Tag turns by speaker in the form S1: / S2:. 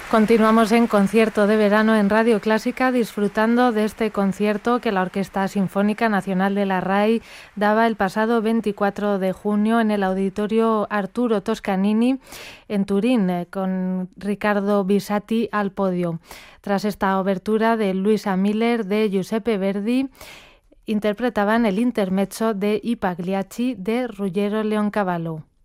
S1: Continuamos en Concierto de Verano en Radio Clásica, disfrutando de este concierto que la Orquesta Sinfónica Nacional de la RAI daba el pasado 24 de junio en el Auditorio Arturo Toscanini en Turín, con Riccardo Bisatti al podio. Tras esta obertura de Luisa Miller de Giuseppe Verdi, interpretaban el intermezzo de I Pagliacci de Ruggero Leoncavallo.